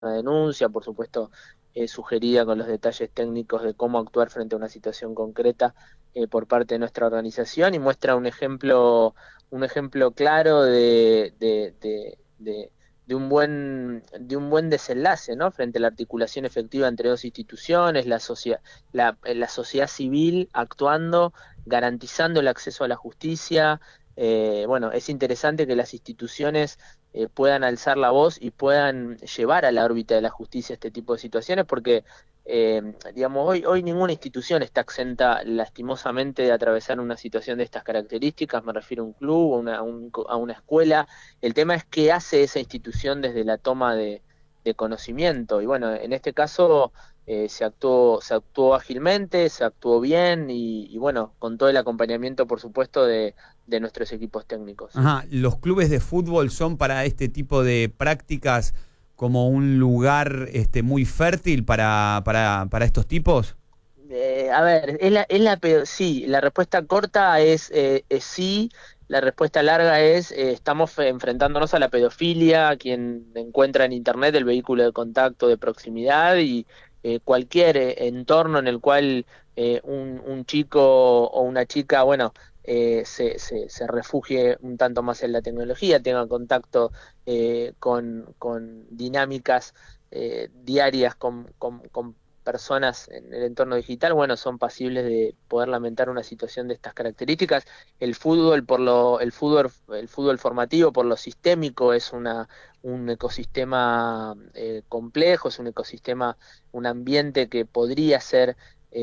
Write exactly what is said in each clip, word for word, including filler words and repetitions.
una denuncia, por supuesto, eh, sugerida con los detalles técnicos de cómo actuar frente a una situación concreta eh, por parte de nuestra organización, y muestra un ejemplo, un ejemplo claro de, de, de, de de un buen de un buen desenlace, ¿no? Frente a la articulación efectiva entre dos instituciones, la, socia la, la sociedad civil actuando, garantizando el acceso a la justicia. Eh, bueno, es interesante que las instituciones eh, puedan alzar la voz y puedan llevar a la órbita de la justicia este tipo de situaciones, porque eh, digamos, hoy, hoy ninguna institución está exenta lastimosamente de atravesar una situación de estas características. Me refiero a un club, a una, a un, a una escuela. El tema es qué hace esa institución desde la toma de, de conocimiento. Y bueno, en este caso eh, se actuó, se actuó ágilmente, se actuó bien, y, y bueno, con todo el acompañamiento, por supuesto, de, de nuestros equipos técnicos. Ajá, los clubes de fútbol son para este tipo de prácticas como un lugar este, muy fértil para, para, para estos tipos. Eh, a ver, es la, es la peor, sí, la respuesta corta es, eh, es sí, la respuesta larga es eh, estamos fe- enfrentándonos a la pedofilia, a quien encuentra en Internet el vehículo de contacto de proximidad, y eh, cualquier eh, entorno en el cual eh, un, un chico o una chica, bueno, eh, se, se, se refugie un tanto más en la tecnología, tenga contacto eh, con, con dinámicas eh, diarias con, con, con personas en el entorno digital, bueno, son pasibles de poder lamentar una situación de estas características. El fútbol, por lo, el fútbol, el fútbol formativo, por lo sistémico, es una, un ecosistema eh, complejo, es un ecosistema, un ambiente que podría ser,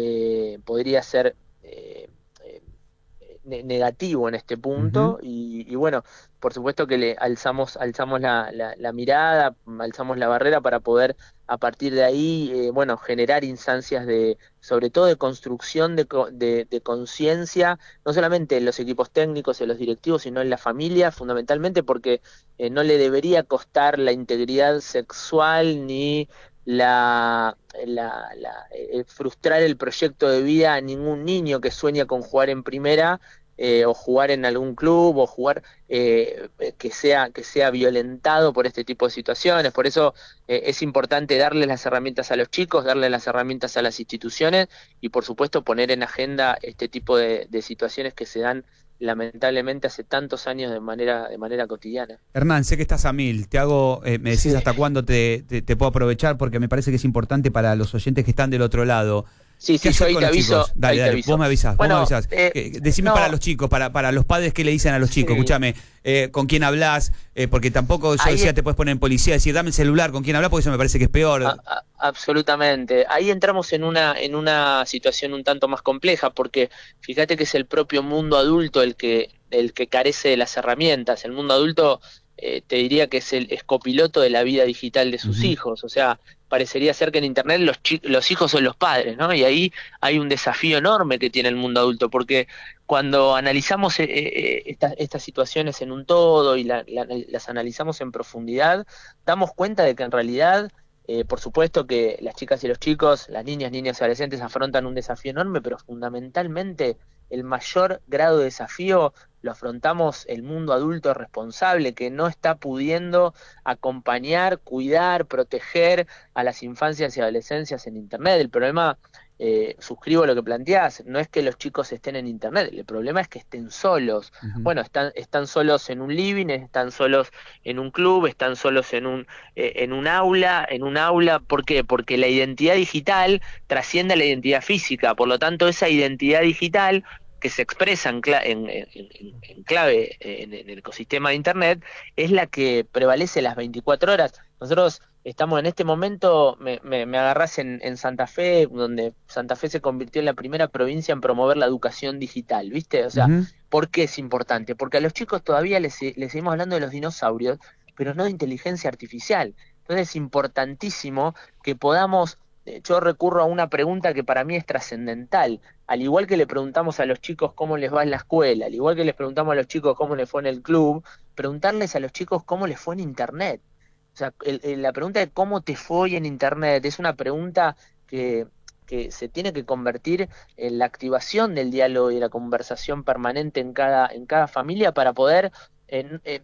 eh, podría ser eh, eh, negativo en este Ujú. punto, y, y bueno, por supuesto que le alzamos, alzamos la, la, la mirada, alzamos la barrera para poder a partir de ahí, eh, bueno, generar instancias de, sobre todo de construcción de, de, de conciencia, no solamente en los equipos técnicos, en los directivos, sino en la familia, fundamentalmente porque eh, no le debería costar la integridad sexual ni la, la, la eh, frustrar el proyecto de vida a ningún niño que sueña con jugar en primera, eh, o jugar en algún club, o jugar eh, que sea que sea violentado por este tipo de situaciones. Por eso eh, es importante darles las herramientas a los chicos, darles las herramientas a las instituciones, y por supuesto poner en agenda este tipo de, de situaciones que se dan lamentablemente hace tantos años de manera de manera cotidiana. Hernán, sé que estás a mil. Te hago, eh, me decís Sí, hasta cuándo te, te, te puedo aprovechar porque me parece que es importante para los oyentes que están del otro lado. sí, ¿Qué sí, yo hacer ahí con te los aviso, chicos? Dale, ahí te dale, vos aviso. me avisás, vos me Bueno, avisás. eh, Que- decime para no, los chicos, para, para los padres que le dicen a los chicos, sí, escúchame, eh, con quién hablas, eh, porque tampoco yo ahí decía te puedes poner en policía, decir dame el celular, con quién hablas, porque eso me parece que es A- peor. a- absolutamente. Ahí entramos en una, en una situación un tanto más compleja, porque fíjate que es el propio mundo adulto el que, el que carece de las herramientas. El mundo adulto, eh, te diría que es el es copiloto de la vida digital de sus Ujú. hijos. O sea, parecería ser que en Internet los, chi- los hijos son los padres, ¿no? Y ahí hay un desafío enorme que tiene el mundo adulto, porque cuando analizamos eh, eh, estas, estas situaciones en un todo, y la- la- las analizamos en profundidad, damos cuenta de que en realidad eh, por supuesto que las chicas y los chicos, las niñas, niños y adolescentes afrontan un desafío enorme, pero fundamentalmente el mayor grado de desafío lo afrontamos el mundo adulto responsable, que no está pudiendo acompañar, cuidar, proteger a las infancias y adolescencias en Internet. El problema, eh, suscribo lo que planteás, no es que los chicos estén en Internet, el problema es que estén solos. Ujú. Bueno, están, están solos en un living, están solos en un club, están solos en un eh, en un aula, en un aula, ¿por qué? Porque la identidad digital trasciende a la identidad física, por lo tanto esa identidad digital que se expresa en, cla en, en, en clave en, en, el ecosistema de Internet es la que prevalece las veinticuatro horas. Nosotros estamos en este momento, me, me, me agarrás en, en Santa Fe, donde Santa Fe se convirtió en la primera provincia en promover la educación digital, ¿viste? O sea, Ujú. ¿por qué es importante? Porque a los chicos todavía les, les seguimos hablando de los dinosaurios, pero no de inteligencia artificial. Entonces es importantísimo que podamos, eh, yo recurro a una pregunta que para mí es trascendental, al igual que le preguntamos a los chicos cómo les va en la escuela, al igual que les preguntamos a los chicos cómo les fue en el club, preguntarles a los chicos cómo les fue en Internet. O sea, el, el, la pregunta de cómo te fue hoy en Internet es una pregunta que, que se tiene que convertir en la activación del diálogo y de la conversación permanente en cada, en cada familia para poder... Eh, eh,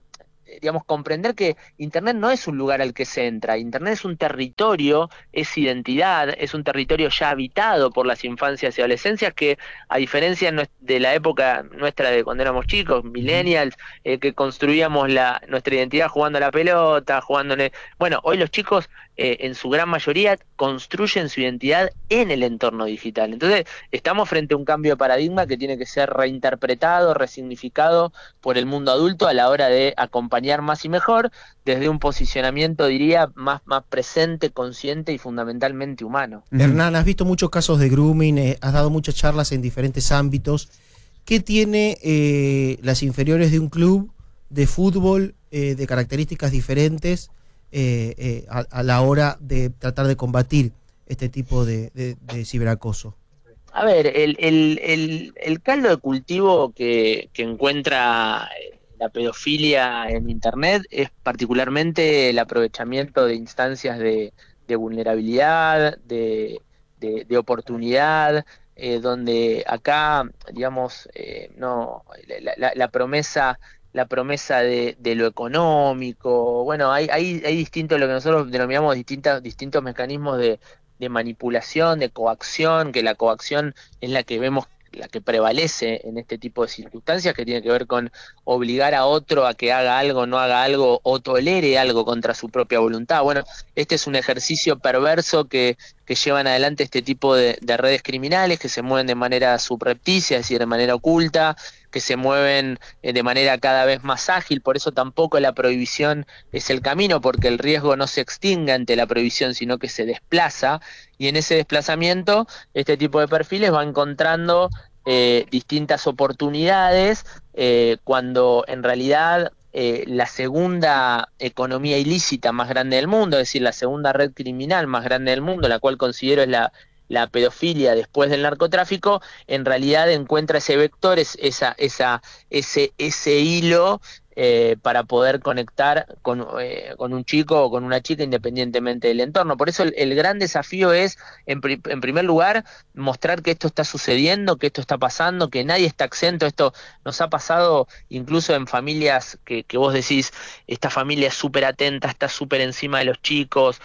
digamos, comprender que Internet no es un lugar al que se entra, Internet es un territorio, es identidad, es un territorio ya habitado por las infancias y adolescencias que, a diferencia de la época nuestra de cuando éramos chicos, millennials, eh, que construíamos la, nuestra identidad jugando a la pelota, jugando en el... Bueno, hoy los chicos, eh, en su gran mayoría, construyen su identidad en el entorno digital. Entonces, estamos frente a un cambio de paradigma que tiene que ser reinterpretado, resignificado por el mundo adulto a la hora de acompañar más y mejor desde un posicionamiento, diría, más, más presente, consciente y fundamentalmente humano. Uh-huh. Hernán, has visto muchos casos de grooming, eh, has dado muchas charlas en diferentes ámbitos. ¿Qué tiene eh, las inferiores de un club de fútbol eh, de características diferentes eh, eh, a, a la hora de tratar de combatir este tipo de, de, de ciberacoso? A ver, el, el, el, el caldo de cultivo que, que encuentra la pedofilia en Internet es particularmente el aprovechamiento de instancias de, de vulnerabilidad, de, de, de oportunidad, eh, donde acá, digamos, eh, no la, la, la promesa la promesa de, de lo económico, bueno, hay, hay, hay distintos, lo que nosotros denominamos distintas, distintos mecanismos de de manipulación, de coacción, que la coacción es la que vemos, la que prevalece en este tipo de circunstancias, que tiene que ver con obligar a otro a que haga algo, no haga algo o tolere algo contra su propia voluntad. Bueno, este es un ejercicio perverso que, que llevan adelante este tipo de, de redes criminales que se mueven de manera subrepticia, es decir, de manera oculta, que se mueven de manera cada vez más ágil, por eso tampoco la prohibición es el camino, porque el riesgo no se extingue ante la prohibición, sino que se desplaza, y en ese desplazamiento este tipo de perfiles va encontrando eh, distintas oportunidades, eh, cuando en realidad eh, la segunda economía ilícita más grande del mundo, es decir, la segunda red criminal más grande del mundo, la cual considero es la la pedofilia después del narcotráfico, en realidad encuentra ese vector, es, esa, esa, ese, ese hilo eh, para poder conectar con, eh, con un chico o con una chica independientemente del entorno. Por eso el, el gran desafío es, en, pri en primer lugar, mostrar que esto está sucediendo, que esto está pasando, que nadie está exento. Esto nos ha pasado incluso en familias que, que vos decís, esta familia es súper atenta, está súper encima de los chicos,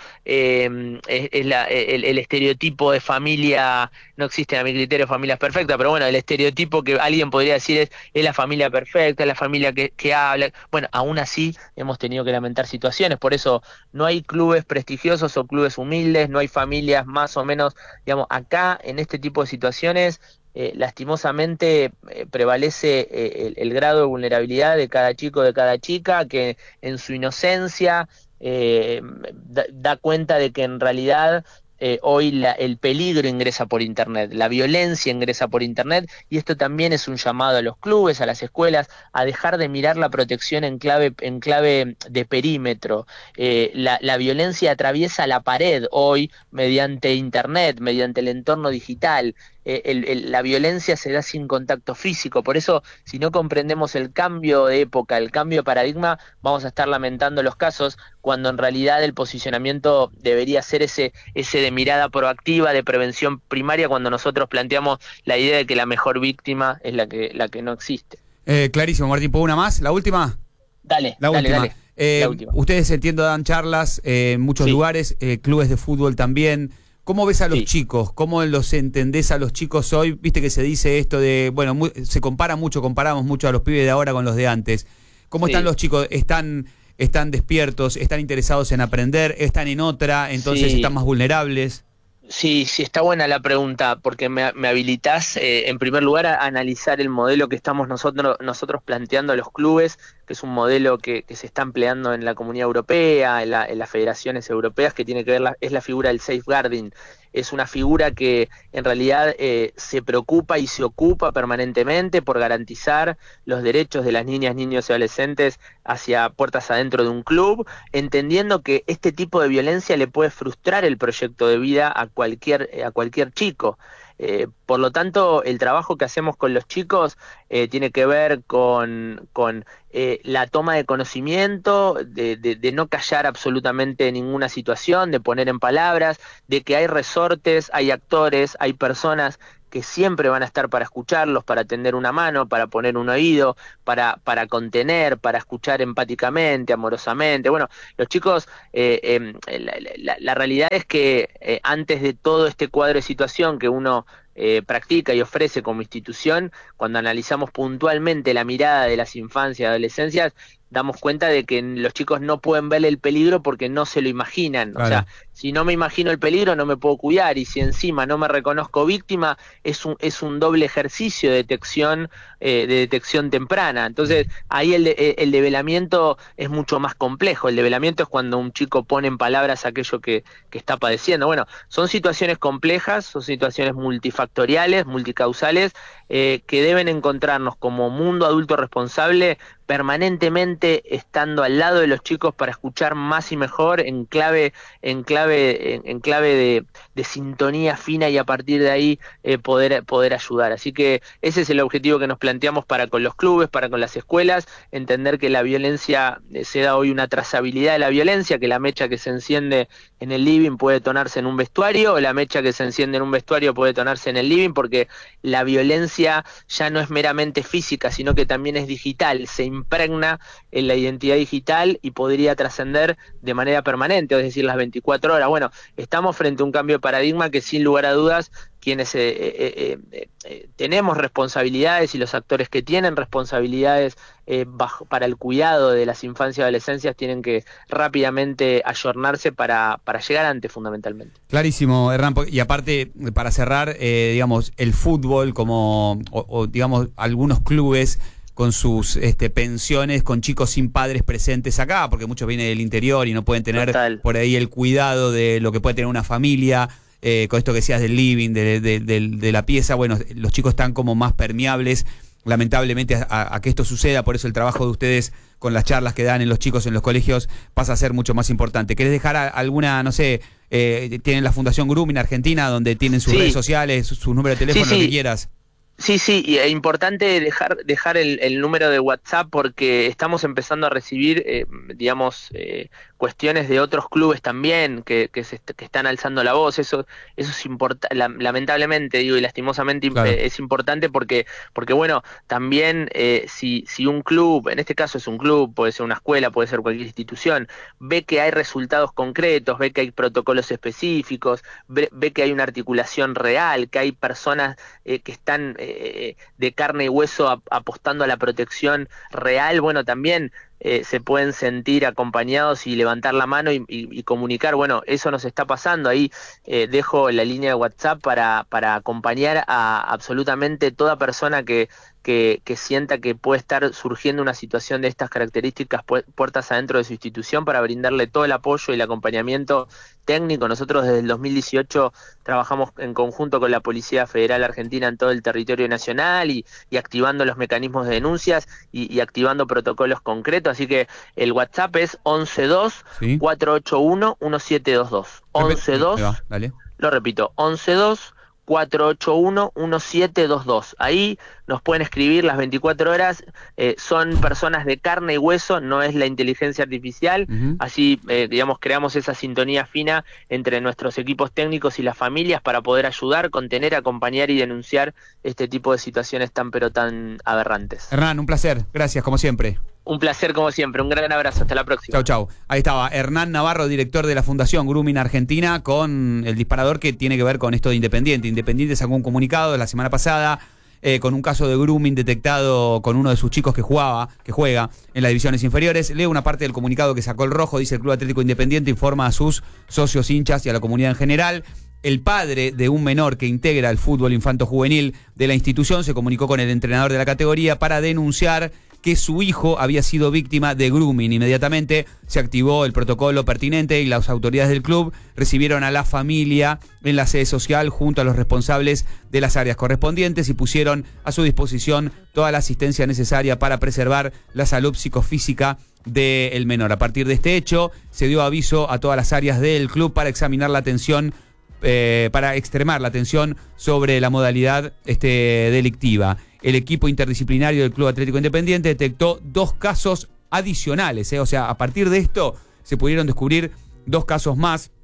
eh, es, es la, el, el estereotipo de familia, no existe a mi criterio familias perfectas, pero bueno, el estereotipo que alguien podría decir es, es la familia perfecta, es la familia que, que habla. Bueno, aún así hemos tenido que lamentar situaciones, por eso no hay clubes prestigiosos o clubes humildes, no hay familias más o menos, digamos, acá en este tipo de situaciones eh, lastimosamente eh, prevalece eh, el, el grado de vulnerabilidad de cada chico, de cada chica, que en su inocencia eh, da, da cuenta de que en realidad Eh, hoy la, el peligro ingresa por Internet, la violencia ingresa por Internet, y esto también es un llamado a los clubes, a las escuelas, a dejar de mirar la protección en clave, en clave de perímetro. Eh, la, la violencia atraviesa la pared hoy mediante Internet, mediante el entorno digital. Eh, el, el, la violencia se da sin contacto físico, por eso si no comprendemos el cambio de época, el cambio de paradigma, vamos a estar lamentando los casos cuando en realidad el posicionamiento debería ser ese, ese de mirada proactiva, de prevención primaria, cuando nosotros planteamos la idea de que la mejor víctima es la que, la que no existe. Eh, clarísimo, Martín, ¿puedo una más? ¿La última? Dale, la dale, última. dale. Eh, la última. Ustedes, entiendo, dan charlas eh, en muchos sí. lugares, eh, clubes de fútbol también. ¿Cómo ves a los sí. chicos? ¿Cómo los entendés a los chicos hoy? Viste que se dice esto de, bueno, muy, se compara mucho, comparamos mucho a los pibes de ahora con los de antes. ¿Cómo sí. están los chicos? ¿Están, están despiertos? ¿Están interesados en aprender? ¿Están en otra? Entonces sí. están más vulnerables. Sí, sí, está buena la pregunta, porque me, me habilitás, eh, en primer lugar, a analizar el modelo que estamos nosotros, nosotros planteando a los clubes, que es un modelo que, que se está empleando en la Comunidad Europea, en, la, en las federaciones europeas, que tiene que ver, la, es la figura del safeguarding. Es una figura que en realidad eh, se preocupa y se ocupa permanentemente por garantizar los derechos de las niñas, niños y adolescentes hacia puertas adentro de un club, entendiendo que este tipo de violencia le puede frustrar el proyecto de vida a cualquier, a cualquier chico. Eh, por lo tanto, el trabajo que hacemos con los chicos eh, tiene que ver con, con eh, la toma de conocimiento, de, de, de no callar absolutamente ninguna situación, de poner en palabras, de que hay resortes, hay actores, hay personas que siempre van a estar para escucharlos, para tender una mano, para poner un oído, para, para contener, para escuchar empáticamente, amorosamente. Bueno, los chicos, eh, eh, la, la, la realidad es que eh, antes de todo este cuadro de situación que uno Eh, practica y ofrece como institución, cuando analizamos puntualmente la mirada de las infancias y adolescencias, damos cuenta de que los chicos no pueden ver el peligro porque no se lo imaginan. Claro. O sea, si no me imagino el peligro no me puedo cuidar, y si encima no me reconozco víctima, es un, es un doble ejercicio de detección, eh, de detección temprana. Entonces ahí el, de, el develamiento es mucho más complejo. El develamiento es cuando un chico pone en palabras aquello que, que está padeciendo. Bueno, son situaciones complejas, son situaciones multifactoriales, multicausales, eh, que deben encontrarnos como mundo adulto responsable permanentemente estando al lado de los chicos para escuchar más y mejor en clave en clave en, en clave de, de sintonía fina, y a partir de ahí eh, poder poder ayudar. Así que ese es el objetivo que nos planteamos para con los clubes, para con las escuelas, entender que la violencia eh, se da hoy una trazabilidad de la violencia, que la mecha que se enciende en el living puede detonarse en un vestuario, o la mecha que se enciende en un vestuario puede detonarse en el living, porque la violencia ya no es meramente física, sino que también es digital, se impregna en la identidad digital y podría trascender de manera permanente, es decir, las veinticuatro horas. Bueno, estamos frente a un cambio de paradigma que sin lugar a dudas quienes eh, eh, eh, eh, tenemos responsabilidades, y los actores que tienen responsabilidades eh, bajo, para el cuidado de las infancias y adolescencias tienen que rápidamente ayornarse para, para llegar antes, fundamentalmente. Clarísimo, Hernán. Y aparte, para cerrar, eh, digamos, el fútbol como, o, o digamos, algunos clubes con sus este, pensiones, con chicos sin padres presentes acá, porque muchos vienen del interior y no pueden tener Total. por ahí el cuidado de lo que puede tener una familia. Eh, con esto que decías del living, de, de, de, de la pieza, bueno, los chicos están como más permeables, lamentablemente, a, a que esto suceda. Por eso el trabajo de ustedes con las charlas que dan en los chicos en los colegios pasa a ser mucho más importante. ¿Querés dejar a, alguna, no sé, eh, tienen la Fundación Grooming Argentina, donde tienen sus sí. redes sociales, sus su números de teléfono, sí, sí. lo que quieras? Sí, sí, y es importante dejar dejar el, el número de WhatsApp, porque estamos empezando a recibir, eh, digamos, eh, cuestiones de otros clubes también que que, se, que están alzando la voz. Eso eso es importante, lamentablemente, digo, y lastimosamente claro. es importante porque porque bueno, también eh, si si un club, en este caso es un club, puede ser una escuela, puede ser cualquier institución, ve que hay resultados concretos, ve que hay protocolos específicos, ve, ve que hay una articulación real, que hay personas eh, que están eh, de carne y hueso ap apostando a la protección real, bueno, también eh, se pueden sentir acompañados y levantar la mano y, y, y comunicar, bueno, eso nos está pasando. Ahí eh, dejo la línea de WhatsApp para, para acompañar a absolutamente toda persona que, que, que sienta que puede estar surgiendo una situación de estas características pu puertas adentro de su institución, para brindarle todo el apoyo y el acompañamiento técnico. Nosotros desde el dos mil dieciocho trabajamos en conjunto con la Policía Federal Argentina en todo el territorio nacional, y, y activando los mecanismos de denuncias y, y activando protocolos concretos. Así que el WhatsApp es once dos, cuatro ocho uno, uno siete dos dos. once dos, lo repito, once dos, cuatro ocho uno, uno siete dos dos. Ahí nos pueden escribir las veinticuatro horas, eh, son personas de carne y hueso, no es la inteligencia artificial. Uh-huh. Así, eh, digamos, creamos esa sintonía fina entre nuestros equipos técnicos y las familias para poder ayudar, contener, acompañar y denunciar este tipo de situaciones tan pero tan aberrantes. Hernán, un placer, gracias como siempre. Un placer como siempre, un gran abrazo, hasta la próxima. Chau, chau. Ahí estaba Hernán Navarro, director de la Fundación Grooming Argentina, con el disparador que tiene que ver con esto de Independiente. Independiente sacó un comunicado la semana pasada eh, con un caso de grooming detectado con uno de sus chicos que jugaba, que juega en las divisiones inferiores. Leo una parte del comunicado que sacó el Rojo. Dice: el Club Atlético Independiente informa a sus socios, hinchas y a la comunidad en general. El padre de un menor que integra el fútbol infanto-juvenil de la institución se comunicó con el entrenador de la categoría para denunciar que su hijo había sido víctima de grooming. Inmediatamente se activó el protocolo pertinente y las autoridades del club recibieron a la familia en la sede social junto a los responsables de las áreas correspondientes y pusieron a su disposición toda la asistencia necesaria para preservar la salud psicofísica del menor. A partir de este hecho, se dio aviso a todas las áreas del club para examinar la atención Eh, para extremar la atención sobre la modalidad este, delictiva. El equipo interdisciplinario del Club Atlético Independiente detectó dos casos adicionales, eh, o sea, a partir de esto se pudieron descubrir dos casos más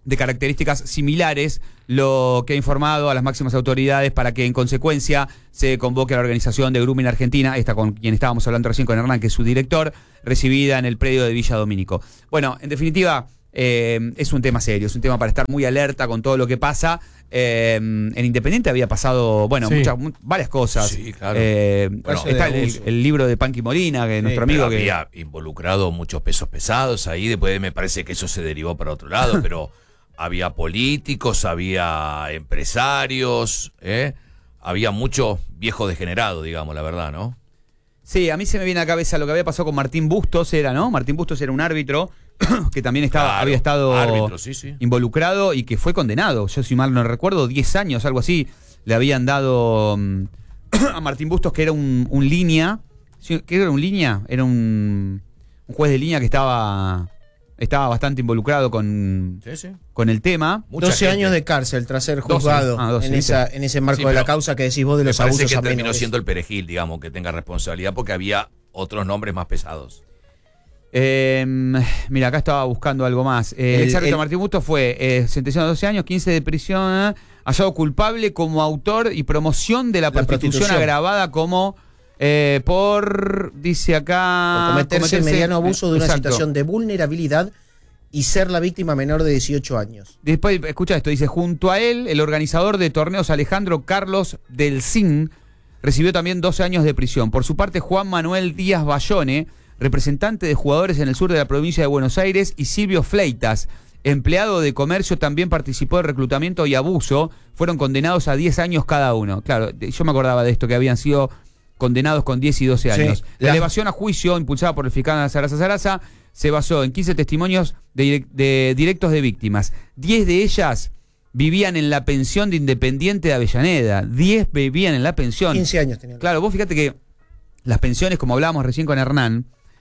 de características similares, lo que ha informado a las máximas autoridades para que en consecuencia se convoque a la organización de Grooming Argentina, esta con quien estábamos hablando recién con Hernán, que es su director, recibida en el predio de Villa Domínico. Bueno, en definitiva, eh, es un tema serio, es un tema para estar muy alerta con todo lo que pasa. Eh, en Independiente había pasado, bueno, sí. muchas, varias cosas. Sí, claro. Eh, Bueno, está el, el libro de Panqui Molina, que sí, nuestro amigo que había involucrado muchos pesos pesados ahí, después me parece que eso se derivó para otro lado, pero había políticos, había empresarios, ¿eh? Había mucho viejo degenerado, digamos, la verdad, ¿no? Sí, a mí se me viene a la cabeza lo que había pasado con Martín Bustos, era, ¿no? Martín Bustos era un árbitro que también estaba, Claro, había estado árbitro, sí, sí. involucrado y que fue condenado. Yo, si mal no recuerdo, diez años, algo así, le habían dado um, a Martín Bustos, que era un, un línea. ¿Qué era un línea? Era un, un juez de línea que estaba, estaba bastante involucrado con, Sí, sí. con el tema. Mucha doce gente. años de cárcel tras ser juzgado Ah, doce, en, ¿viste? esa, en ese marco Sí, de la pero causa que decís vos de Me los parece abusos que a terminó menores. siendo el perejil, digamos, que tenga responsabilidad, porque había otros nombres más pesados. Eh, mira, acá estaba buscando algo más. Eh, el, El- ex árbitro el- Martín Bustos fue eh, sentenciado a doce años, quince de prisión, eh, hallado culpable como autor y promoción de la, La prostitución, prostitución. agravada como eh, por, dice acá... Por cometerse el mediano abuso de una Exacto. situación de vulnerabilidad y ser la víctima menor de dieciocho años. Después, escucha esto, dice, junto a él, el organizador de torneos Alejandro Carlos del Cin recibió también doce años de prisión. Por su parte, Juan Manuel Díaz Bayone, representante de jugadores en el sur de la provincia de Buenos Aires, y Silvio Fleitas, empleado de comercio, también participó del reclutamiento y abuso, fueron condenados a diez años cada uno. Claro, yo me acordaba de esto, que habían sido condenados con diez y doce años. Sí, la la- elevación a juicio, impulsada por el fiscal Sarasa Sarasa, se basó en quince testimonios de, direct- de directos de víctimas. diez de ellas vivían en la pensión de Independiente de Avellaneda. diez vivían en la pensión. quince años tenían. Claro, vos fíjate que las pensiones, como hablábamos recién con Hernán,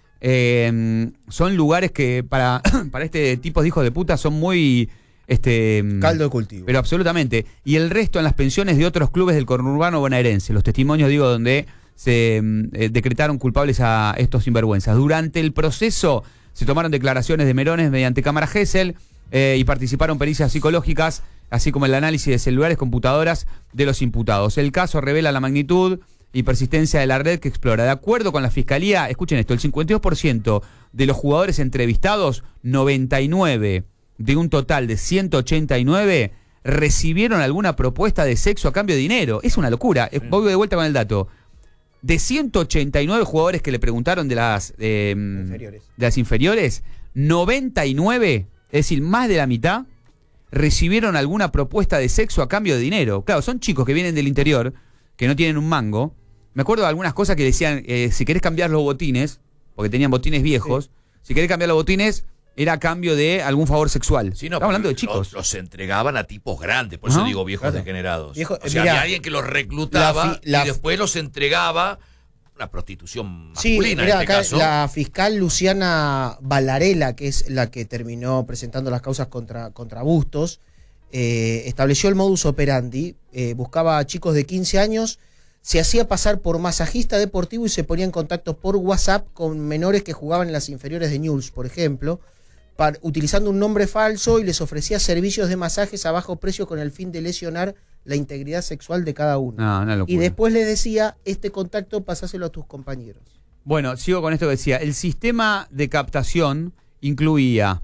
eh, son lugares que para, para este tipo de hijos de puta son muy... Este, Caldo de cultivo. Pero absolutamente. Y el resto en las pensiones de otros clubes del conurbano bonaerense. Los testimonios, digo, donde se eh, decretaron culpables a estos sinvergüenzas. Durante el proceso se tomaron declaraciones de Merones mediante cámara Gesell eh, y participaron pericias psicológicas, así como el análisis de celulares, computadoras de los imputados. El caso revela la magnitud y persistencia de la red que explora. De acuerdo con la Fiscalía, escuchen esto, el cincuenta y dos por ciento de los jugadores entrevistados, noventa y nueve de un total de ciento ochenta y nueve, recibieron alguna propuesta de sexo a cambio de dinero. Es una locura. Sí. Voy de vuelta con el dato. De ciento ochenta y nueve jugadores que le preguntaron de las, eh, inferiores. de las inferiores, noventa y nueve, es decir, más de la mitad, recibieron alguna propuesta de sexo a cambio de dinero. Claro, son chicos que vienen del interior, que no tienen un mango. Me acuerdo de algunas cosas que decían, eh, si querés cambiar los botines, porque tenían botines viejos, sí. si querés cambiar los botines, era a cambio de algún favor sexual. Sí, no, Estamos hablando de chicos. Los, los entregaban a tipos grandes, por eso ¿Ah? digo viejos Claro. degenerados. Viejo, o sea, mirá, había alguien que los reclutaba la fi- la y después los entregaba una prostitución Sí, masculina mirá, en este acá caso. la fiscal Luciana Ballarela, que es la que terminó presentando las causas contra, contra Bustos, eh, estableció el modus operandi, eh, buscaba a chicos de quince años, se hacía pasar por masajista deportivo y se ponía en contacto por WhatsApp con menores que jugaban en las inferiores de Newell's, por ejemplo, para, utilizando un nombre falso, y les ofrecía servicios de masajes a bajo precio con el fin de lesionar la integridad sexual de cada uno. No, una locura. Y después les decía, este contacto pasáselo a tus compañeros. Bueno, sigo con esto que decía. El sistema de captación incluía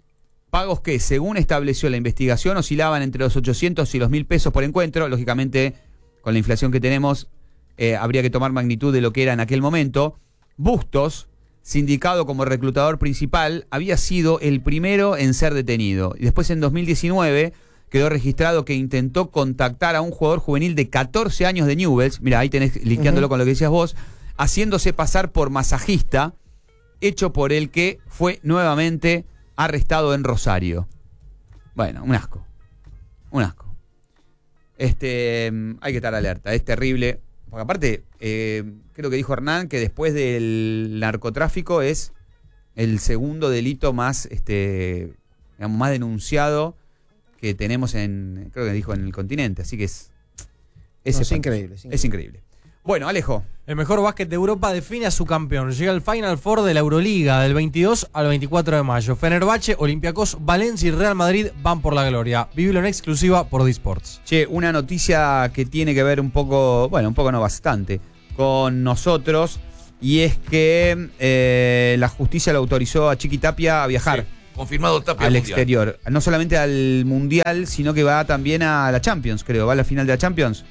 pagos que, según estableció la investigación, oscilaban entre los ochocientos y los mil pesos por encuentro. Lógicamente, con la inflación que tenemos, eh, habría que tomar magnitud de lo que era en aquel momento. Bustos, sindicado como reclutador principal, había sido el primero en ser detenido. Y después, en dos mil diecinueve, quedó registrado que intentó contactar a un jugador juvenil de catorce años de Newell's, mira, ahí tenés, linkeándolo uh-huh. con lo que decías vos, haciéndose pasar por masajista, hecho por el que fue nuevamente arrestado en Rosario. Bueno, un asco. Un asco. Este, hay que estar alerta, es terrible. Porque aparte, eh, creo que dijo Hernán que después del narcotráfico es el segundo delito más, este, digamos, más denunciado que tenemos en, creo que dijo en el continente. Así que es, es, no, es increíble. Es increíble. Es increíble. Bueno, Alejo. El mejor básquet de Europa define a su campeón. Llega al Final Four de la Euroliga del veintidós al veinticuatro de mayo. Fenerbahce, Olympiacos, Valencia y Real Madrid van por la gloria. Vívelo en exclusiva por D-Sports. Che, una noticia que tiene que ver un poco, bueno, un poco no bastante, con nosotros, y es que eh, la justicia le autorizó a Chiqui Tapia a viajar. Sí, confirmado Tapia al mundial. exterior. No solamente al Mundial, sino que va también a la Champions, creo. Va a la final de la Champions.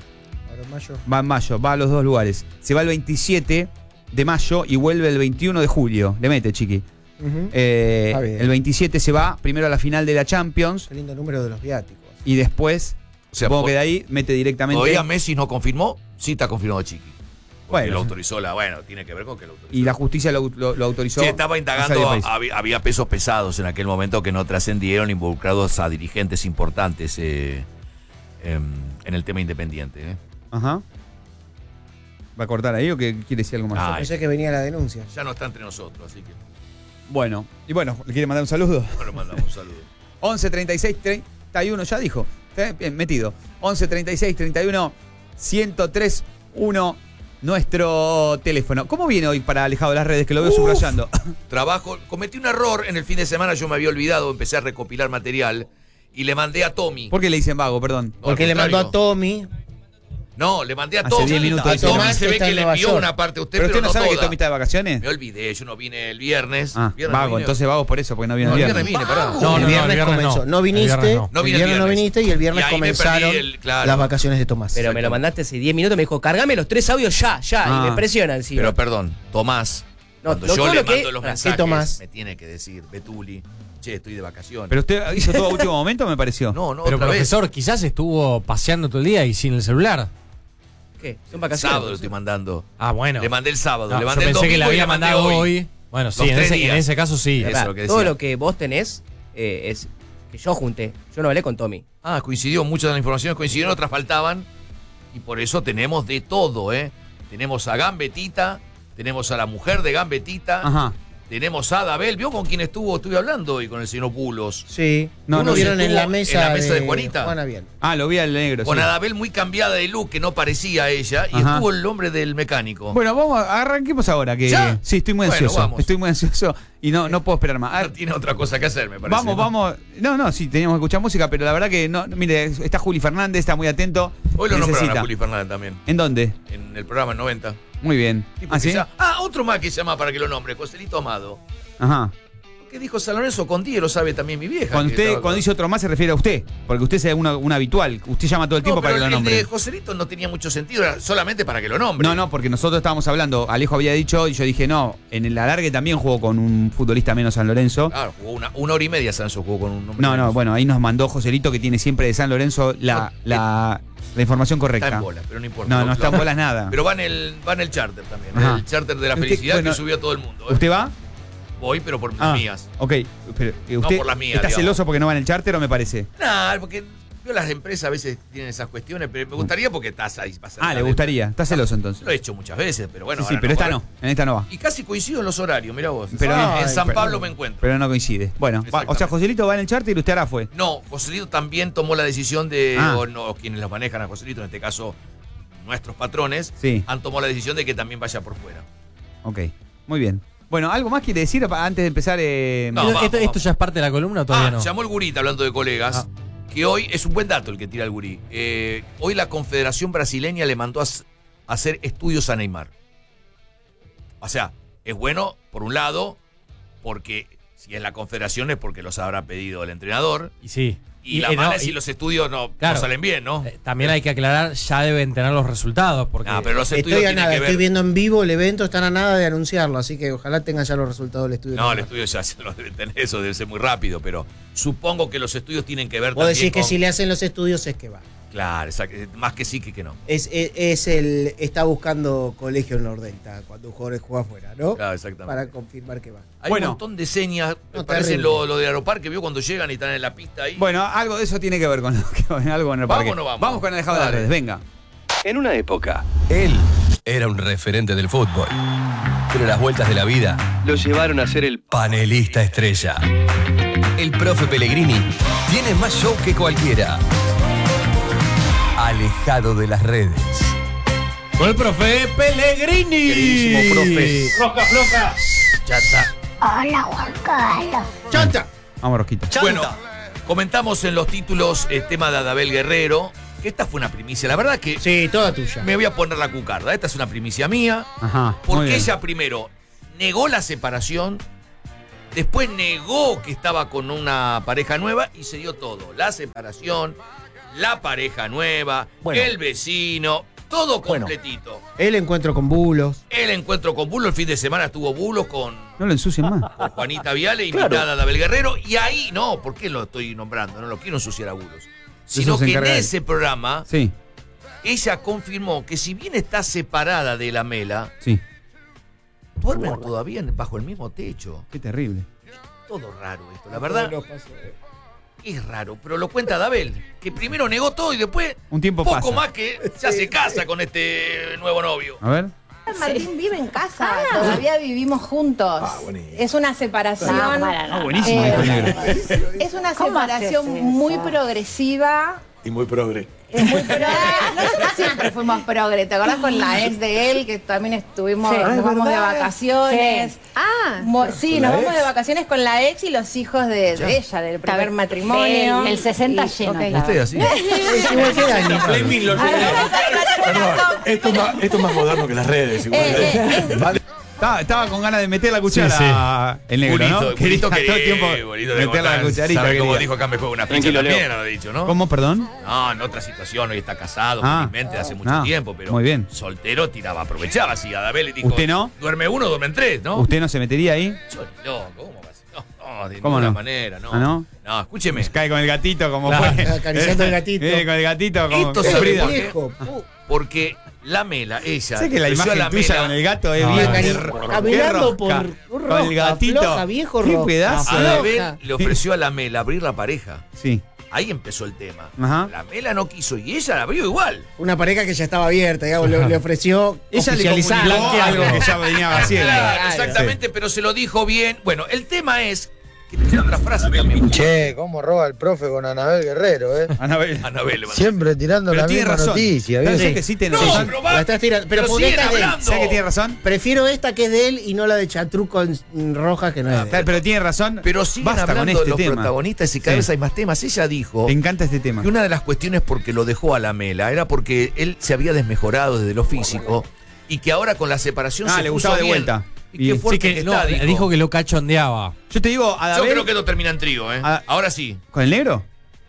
Mayo. Va en mayo, va a los dos lugares. Se va el veintisiete de mayo y vuelve el veintiuno de julio. Le mete, Chiqui. Uh-huh. Eh, el veintisiete se va primero a la final de la Champions. Qué lindo número de los viáticos. Y después, O sea, supongo por- que de ahí mete directamente. Todavía Messi no confirmó, sí está confirmado Chiqui. Porque Bueno. lo autorizó la, bueno, tiene que ver con que lo autorizó. Y la justicia lo, lo- lo autorizó. Sí, estaba a indagando, salir del país. había, había pesos pesados en aquel momento que no trascendieron, involucrados a dirigentes importantes eh, en, en el tema independiente. ¿eh? Ajá. ¿Va a cortar ahí o que quiere decir algo más? Ay. Pensé que venía la denuncia. Ya no está entre nosotros, así que Bueno, y bueno, ¿le quiere mandar un saludo? bueno, mandamos un saludo. once treinta y seis treinta y uno, ya dijo. Eh, Bien, metido. once treinta y seis treinta y uno ciento tres uno, nuestro teléfono. ¿Cómo viene hoy para Alejado de las Redes? Que lo veo Uf. subrayando. Trabajo, cometí un error en el fin de semana, yo me había olvidado, empecé a recopilar material y le mandé a Tommy. ¿Por qué le dicen vago, perdón? No, al Porque le mandó a contrario. Tommy. No, le mandé a Hace Tommy. diez minutos a dice. Tommy Tomás, se que ve está que en le Nueva envió York. una parte a usted, ¿Pero pero, usted no no sabe que toda. Tommy está de vacaciones? Me olvidé, yo no vine el viernes. Ah, Viernes no vago, vine. entonces vago por eso, porque no viene No, el el viernes. viernes vine, pará. No, el no, no, viernes el viernes comenzó. no. No, viniste. El viernes no. No el vine el viernes no viernes. viniste y el viernes Y ahí me comenzaron perdí el- claro. las vacaciones de Tomás. Pero me lo mandaste hace diez minutos, me dijo, cargame los tres audios ya, ya. Ah. Y me impresiona encima. Pero perdón, Tomás, No, cuando lo- yo todo le lo que- mando los ¿Qué mensajes, Tomás? me tiene que decir, Betuli, che, estoy de vacaciones. Pero usted hizo todo a último momento, me pareció. no, no, Pero otra profesor, quizás estuvo paseando todo el día y sin el celular. ¿Qué? Son vez. vacaciones. Sábado le estoy mandando. Ah, bueno. Le mandé el sábado, No, le yo mandé el pensé que domingo le y había le mandé mandado hoy. hoy. Bueno, sí, Los en tres ese, días. en ese caso sí. Eso Pará, es lo que todo decía. lo que vos tenés eh, es que yo junté. Yo no hablé con Tommy. Ah, coincidió, muchas de las informaciones coincidieron, otras faltaban. Y por eso tenemos de todo, ¿eh? Tenemos a Gambetita, tenemos a la mujer de Gambetita, Ajá. tenemos a Adabel. ¿Vio con quién estuvo? Estuve hablando hoy con el señor Pulos. Sí. No, No, no, lo vieron estuvo en la mesa, en la mesa de Juanita. Juana bien. Ah, lo vi al negro. Con sí. Adabel muy cambiada de look, que no parecía ella, y Ajá. estuvo el hombre del mecánico. Bueno, vamos, a- arranquemos ahora. Que ¿Ya? Sí, estoy muy Bueno, ansioso. vamos. Estoy muy ansioso y no, no puedo esperar más. Ah, No tiene otra cosa que hacer, me parece. vamos, ¿no? vamos. No, no, sí, teníamos que escuchar música, pero la verdad que no. no, Mire, está Juli Fernández, está muy atento. Hoy lo nombraron Necesita. a Juli Fernández también, ¿En dónde? en el programa en noventa. Muy bien. Tipo ¿Ah, que sí? ya- ah, otro más que se llama para que lo nombre, Joselito Amado. Ajá. ¿Qué dijo San Lorenzo con diez? Lo sabe también mi vieja. Cuando que usted, estaba cuando con- dice otro más, se refiere a usted. Porque usted es una, una habitual. Usted llama todo el tiempo No, para pero que lo el nombre. de Joselito no tenía mucho sentido, era solamente para que lo nombre. No, no, porque nosotros estábamos hablando, Alejo había dicho, y yo dije, no, en el alargue también jugó con un futbolista menos San Lorenzo. Claro, jugó una, una hora y media Sancho jugó con un nombre. No, no, menos. bueno, ahí nos mandó Joselito, que tiene siempre de San Lorenzo la, No, la, la información Está correcta. en bolas, pero no importa. No, Lo- no está en lo- bolas nada. Pero va en el, va en el charter también, Ajá. el charter de la Usted- felicidad bueno, que subió a todo el mundo. ¿eh? ¿Usted va? Voy, pero por Ah, las mías. ok. Pero, eh, ¿usted por las mías, está digamos. celoso porque no va en el charter o me parece? Nah, porque yo las empresas a veces tienen esas cuestiones, pero me gustaría porque estás ahí pasando. Ah, le gustaría. Está celoso entonces. Lo he hecho muchas veces, pero bueno. sí, sí, ahora pero esta corre. no. En esta no va. Y casi coincido en los horarios, mirá vos. Pero no. en San Pero- Pablo me encuentro. Pero no coincide. Bueno, va- o sea, Exactamente. Joselito va en el charter y usted ahora fue. No, Joselito también tomó la decisión de, Ah. o no, quienes los manejan a Joselito, en este caso nuestros patrones, Sí. han tomado la decisión de que también vaya por fuera. Ok, muy bien. Bueno, ¿algo más quiere decir pa- antes de empezar? Eh... No, ¿Esto, vamos, esto- esto vamos. ya es parte de la columna o todavía Ah, no? llamó el Gurita hablando de colegas, que hoy es un buen dato el que tira el Gurí. Eh, hoy la Confederación Brasileña le mandó a, s- a hacer estudios a Neymar. O sea, es bueno, por un lado, porque si es la Confederación es porque los habrá pedido el entrenador. Y sí. Y, la eh, mala no, es si y- los estudios no, no Claro. salen bien, ¿no? eh, también hay que aclarar, ya deben tener los resultados. Porque Ah, pero los estudios Estoy a tienen nada, que estoy ver. viendo en vivo el evento, están a nada de anunciarlo, así que ojalá tengan ya los resultados del estudio. No, el estudio ya se lo deben tener, eso debe ser muy rápido, pero supongo que los estudios tienen que ver Vos también decís que con- si le hacen los estudios es que va. Claro, exacto, más que sí que que no. Es, es, es el. Está buscando colegio en Nordelta cuando un jugador juega afuera, ¿no? Claro, exactamente. Para confirmar que va. Hay Bueno. un montón de señas, me No, parece terrible. lo, lo de Aeroparque, vio cuando llegan y están en la pista ahí. Bueno, algo de eso tiene que ver con, con algo con el ¿Vamos parque. o no vamos? Vamos con el dejado de las Dale. redes, venga. En una época, él era un referente del fútbol. Pero las vueltas de la vida lo llevaron a ser el panelista estrella. El profe Pellegrini tiene más show que cualquiera. Alejado de las redes. Con el profe Pellegrini. Queridísimo profe. Rosca floja. Chata. Hola, Juan Carlos. ¡Chanta! Vamos, Rosquita. Bueno, comentamos en los títulos el tema de Adabel Guerrero, que esta fue una primicia. La verdad que Sí, toda tuya. me voy a poner la cucarda. Esta es una primicia mía. Ajá. muy Porque bien. ella primero negó la separación, después negó que estaba con una pareja nueva y se dio todo. La separación, la pareja nueva, Bueno. el vecino, todo Bueno. completito. El encuentro con bulos. El encuentro con Bulo, el fin de semana estuvo Bulos con, No lo ensucien más. con Juanita Viale, Claro. invitada a Adabel Guerrero. Y ahí, no, ¿por qué lo estoy nombrando? No lo quiero ensuciar a Bulos. Sino se que en encarga él. ese programa, Sí, ella confirmó que si bien está separada de la Mela, sí. duermen todavía bajo el mismo techo. Qué terrible. Todo raro esto, la verdad. Es raro, pero lo cuenta Adabel, que primero negó todo y después, Un tiempo poco pasa. más que ya se casa con este nuevo novio. A ver. Martín vive en casa, todavía vivimos juntos. Es una separación. No, para, no, Ah, buenísimo, Eh, dijo el negro. Es una ¿Cómo separación haces eso? muy progresiva. Y muy progre. Es muy progre. Nosotros siempre fuimos progre. ¿Te acordás con la ex de él que también estuvimos, Sí. nos Ah, vamos de ¿verdad? vacaciones? Sí. Ah. Mo- sí, ¿Con nos la vamos ex? de vacaciones con la ex y los hijos de, de ella, del primer bien. matrimonio. El- el sesenta Y- lleno ok. estaba. ¿Usted así? Igual que Dani. Perdón, esto es más, esto es más moderno que las redes. igual. Eh, eh, Estaba, estaba con ganas de meter la cuchara Sí, el negro, Bonito, ¿no? bonito Quería que todo el tiempo bonito de meter la contar. cucharita. ¿Sabe cómo quería. dijo acá me juega una ficha Tranquilo, también? Leo. Lo ha dicho, ¿no? ¿Cómo, perdón? No, en otra situación, hoy está casado, Ah. felizmente, hace mucho Ah, tiempo, pero muy bien. soltero tiraba, aprovechaba así. Adabel le dijo, ¿Usted no? duerme uno, duermen tres, ¿no? ¿Usted no se metería ahí? Yo ni loco, ¿cómo va a ser? No, no, de ¿Cómo ninguna no? manera, no. ¿Ah, no? No, escúcheme. Se cae con el gatito como Claro. fue. Acariciando el gatito. Eh, con el gatito como Esto qué sabe Frida. por qué. Viejo. pu- Porque la Mela, ella. Sé que la ofreció a imagen la tuya Mela- con el gato es No, bien. no, qué no. ro- qué Caminando rosca. por Con el rosca, gatito. floja, viejo, Qué rosca. pedazo. A de- Adabel le ofreció a la Mela abrir la pareja. Sí. Ahí empezó el tema. Ajá. La Mela no quiso y ella la abrió igual. Una pareja que ya estaba abierta, digamos, le, le ofreció Ella le oficializar. comunicó algo que ya venía haciendo. Claro, exactamente, pero se lo dijo bien. Bueno, el tema es que tiene otra frase también. Che, cómo roba el profe con Anabel Guerrero, ¿eh? Anabel. Anabel, Siempre tirando Pero la tiene misma razón. noticia, Pero ¿viste? sé que sí tiene No, razón. pero va- La estás tirando. Pero, pero porque siguen esta es de él. hablando. ¿Sabes que tiene razón? Prefiero esta que es de él y no la de Chatruc con mm, roja que no es de él. Claro, pero tiene razón. Pero siguen Basta hablando con este de los tema. protagonistas y cada Sí. vez hay más temas. Ella dijo Me encanta este tema. que una de las cuestiones porque lo dejó a la Mela era porque él se había desmejorado desde lo físico y que ahora con la separación Ah, se le puso gustaba de bien. vuelta. Y Bien. qué fuerte Sí, que, que no, está, dijo. dijo que lo cachondeaba. Yo te digo, Yo Adabel. creo que esto termina en trío, ¿eh? Ah. Ahora sí. ¿Con el negro?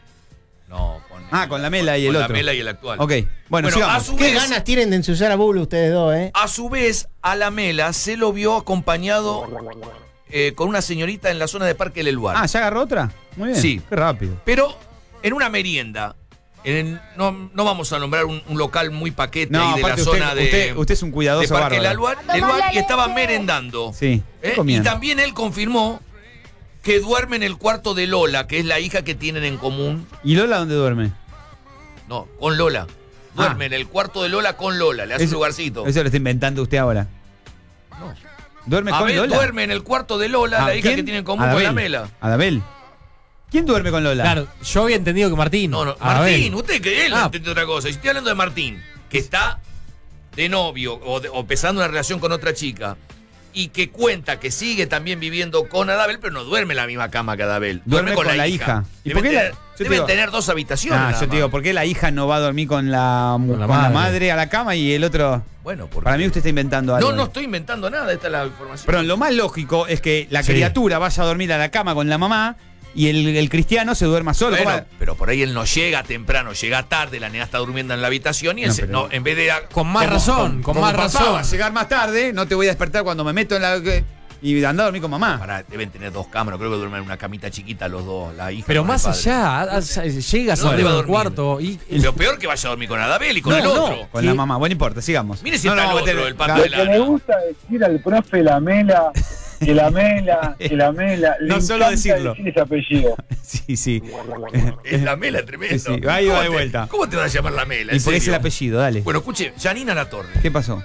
No, con, Ah, con la Mela y el con otro. la Mela y el actual. Ok. Bueno, Bueno, a sigamos. su Qué vez, ganas tienen de ensuciar a Bull ustedes dos, ¿eh? a su vez, a la Mela se lo vio acompañado eh, con una señorita en la zona de Parque del Luar. Ah, ¿ya agarró otra? Muy bien. Sí. Qué rápido. Pero en una merienda. En- no, no vamos a nombrar un, un local muy paquete No, ahí de la aparte usted, zona de, usted, usted es un de cuidadoso Parque bárbaro. del Luar, del Luar y estaba merendando. Sí. ¿Qué ¿eh? Y comían? también él confirmó que duerme en el cuarto de Lola, que es la hija que tienen en común. ¿Y Lola dónde duerme? No, con Lola. Duerme Ah. en el cuarto de Lola con Lola, le hace un Eso- lugarcito. Eso lo está inventando usted ahora. No. ¿Duerme con Abel Lola? duerme en el cuarto de Lola, Ah, la hija ¿quién? que tiene en común con Adabel. la Mela. Adabel. ¿Quién duerme con Lola? Claro, yo había entendido que Martín. No, no, Adabel. Martín, usted que él Ah. entiende otra cosa. Y estoy hablando de Martín, que está de novio o, de- o empezando una relación con otra chica y que cuenta que sigue también viviendo con Adabel, pero no duerme en la misma cama que Adabel. Duerme, Duerme con, la hija. ¿Y Deben, por qué la- tener, yo te deben digo- tener dos habitaciones. Ah, nada yo te más. digo, ¿por qué la hija no va a dormir con la, con la la madre. madre. a la cama y el otro? Bueno, porque... Para mí usted está inventando algo. No, no estoy inventando nada, esta es la información. Perdón, lo más lógico es que la Sí. criatura vaya a dormir a la cama con la mamá y el, el cristiano se duerma solo. Bueno, ¿Cómo? pero por ahí él no llega temprano, llega tarde, la nena está durmiendo en la habitación y él No, se- pero- no, en vez de... Con más como- razón, con Como más papá razón. va a llegar más tarde, no te voy a despertar cuando me meto en la... y anda a dormir con mamá. Pará, deben tener dos cámaras, creo que duermen en una camita chiquita los dos, la hija. Pero con el más padre. allá, a- a- llega, ¿Dónde sale va a al dormir? cuarto y. Lo peor que vaya a dormir con Adabel y con No, el no. otro. Con ¿Qué? la mamá. Bueno, no importa, sigamos. Mire si No, está no, el otro, vete- el pato claro. de Lo que le lana. gusta decir al profe la mela, que la mela, que la mela. Le No solo encanta decirlo. decir ese apellido. Sí, sí. Es la Mela, es tremendo. Sí, sí, ahí va ¿Cómo de te- vuelta. ¿Cómo te van a llamar la Mela? Y En por ese el serio. apellido, dale. Bueno, escuche, Janina Latorre. ¿Qué pasó?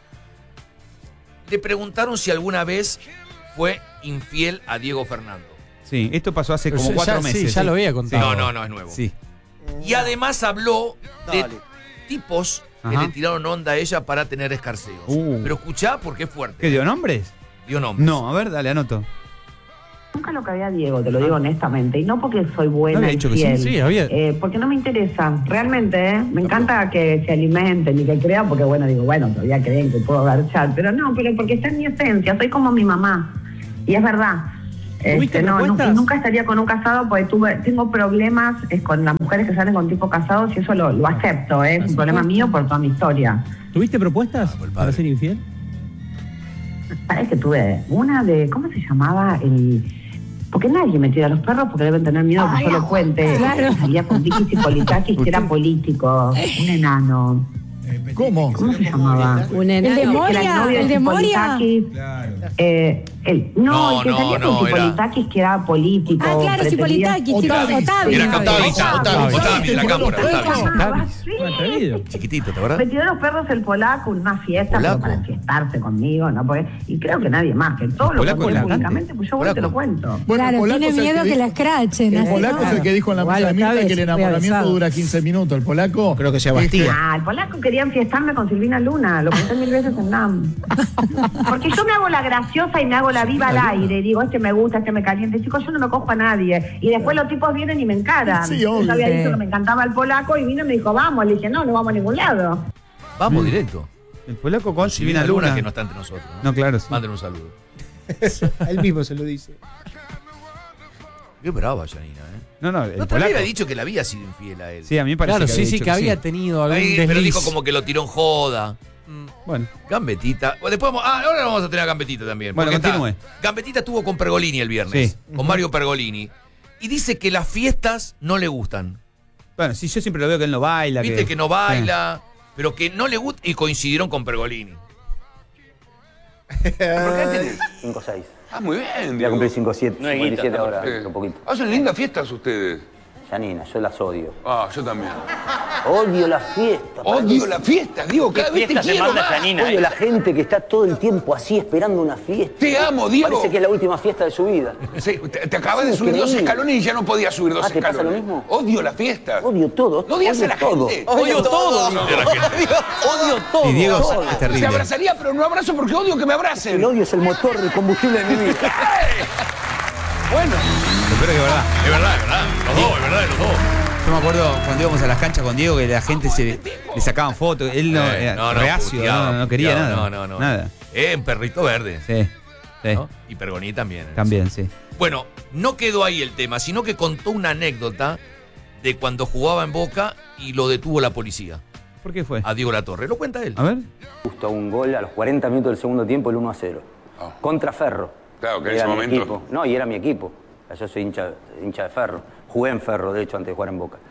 Le preguntaron si alguna vez fue infiel a Diego Fernando. Sí, esto pasó hace Pero como ya- cuatro ya- meses. sí, ya lo había contado. No, no, no, es nuevo. Sí. Y además habló de Dale. tipos que Ajá. le tiraron onda a ella para tener escarceos. Uh. Pero escuchá porque es fuerte. ¿Qué dio nombres? Dio nombres. No, a ver, dale, anoto. Nunca lo cagué a Diego, te lo digo honestamente, y no porque soy buena había y dicho que fiel, sí, sí, había- eh, porque no me interesa, realmente, ¿eh? Me encanta que se alimenten y que crean, porque bueno, digo, bueno, todavía creen que puedo garchar, pero no, pero porque está en mi esencia, soy como mi mamá, y es verdad. Este, no, nunca, nunca estaría con un casado porque tuve, tengo problemas eh, con las mujeres que salen con tipos casados y eso lo, lo acepto, ¿eh? Es un problema mío por toda mi historia. ¿Tuviste propuestas para ser infiel? Sabes que tuve una de, ¿cómo se llamaba? El, porque nadie me tira a los perros porque deben tener miedo que yo lo cuente. claro. Salía con Vicky Politakis, que era político, un enano. ¿Cómo? ¿Cómo se llamaba? Un ¿El de enano. Era Moria? novio ¿El de Moria? Cipolitakis. Eh, el, no, No, el que no, salía no, con era- Cipolitakis, que era político. Ah, claro, pretendía- Cipolitakis, Otavio. Otavio. Era Catavita, Otavio. Otavio, de la cámara, Se Otavio. llamaba, sí. Atrevido. Chiquitito, ¿te acuerdas? Me tiró los perros el polaco en una fiesta, pero ¿Polaco? para fiestarse conmigo, ¿no? Porque, y creo que nadie más, que todo lo ¿Polaco cuento es la públicamente, pues yo voy y te lo cuento. Bueno, el Claro, polaco tiene es el miedo que que la dijo- escrachen. El así, polaco ¿no? es el que dijo en la Igual, mesa de Mirta Octavio que el se fue enamoramiento avisado. dura quince minutos. El polaco. Creo que se abastía. Ah, el polaco quería enfiestarme con Silvina Luna, lo conté mil veces en N A M. Porque yo me hago la graciosa y me hago la viva al aire, digo, este me gusta, este me caliente. Chicos, yo no me cojo a nadie. Y después los tipos vienen y me encaran. Sí, obvio. Yo había Sí. dicho que me encantaba el polaco y vino y me dijo, vamos. Le dije, no, no vamos a ningún lado. Vamos directo. El polaco con Silvina Silvina Luna, Luna. que no está entre nosotros. No, claro, sí. Manden un saludo. Él mismo se lo dice. Qué brava, Janina, ¿eh? No, no, el No, también polaco. había dicho que le había sido infiel a él. Sí, a mí me parece Claro, que sí, había sí, dicho que había sí. tenido algún Ahí, desliz. pero dijo como que lo tiró en joda. Bueno, Gambetita. Bueno, después vamos, ah, ahora vamos a tener a Gambetita también. Bueno, porque está- continúe. Gambetita estuvo con Pergolini el viernes. Sí. Con Mario Pergolini. Y dice que las fiestas no le gustan. bueno, sí, yo siempre lo veo que él no baila. Viste que, no baila, pero que no le gusta. Y coincidieron con Pergolini. ¿Por qué tenés? cinco seis. Ah, muy bien. Voy a cumplir cinco siete, No hay cincuenta y siete guita, ahora, sí. un poquito. Hacen lindas fiestas ustedes. Janina, yo las odio. Ah, yo también. Odio las fiestas. Odio las fiestas, digo, cada vez te quiero más. Odio la gente que está todo el tiempo así esperando una fiesta. Te amo, Diego. Parece que es la última fiesta de su vida. Sí, te, te acabas de Es subir dos increíble. escalones y ya no podías subir dos Ah, ¿te escalones. pasa lo mismo? Odio las fiestas. Odio todo. No odias odio a la todo. gente. Odio todo. No, Odio, no, no. odio todo. Y Diego es- todo. es Se terrible. abrazaría, pero no abrazo porque odio que me abracen. El odio es el motor, el combustible de mi vida. Bueno, Pero que es verdad. Es verdad, es verdad. Los dos, es verdad, los dos. Yo me acuerdo cuando íbamos a las canchas con Diego que la gente se le sacaban fotos. Él no, Eh, era reacio, puteaba, no, no quería puteaba, nada. No, no, no. Nada. Eh, en Perrito Verde. Sí, sí. ¿No? Y Pergolini también. También, sí. Bueno, no quedó ahí el tema, sino que contó una anécdota de cuando jugaba en Boca y lo detuvo la policía. ¿Por qué fue? A Diego Latorre. Lo cuenta él. A ver. Justo un gol a los cuarenta minutos del segundo tiempo, el uno a cero. Oh. Contra Ferro. Claro, que en Era ese mi momento- equipo. No, y era mi equipo. Yo soy hincha, hincha de Ferro. Jugué en Ferro, de hecho, antes de jugar en Boca.